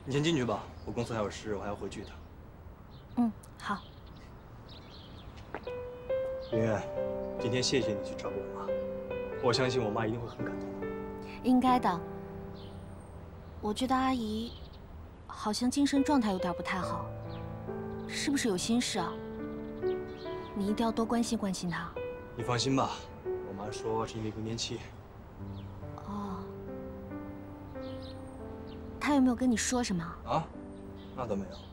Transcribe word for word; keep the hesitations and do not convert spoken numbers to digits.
你先进去吧，我公司还有事，我还要回去一趟。 嗯，好。 云云，今天谢谢你去照顾我妈，我相信我妈一定会很感动的。 应该的。我觉得阿姨好像精神状态有点不太好，是不是有心事啊？你一定要多关心关心她。 你放心吧，我妈说是因为更年期。 哦。她有没有跟你说什么？ 啊，那倒没有。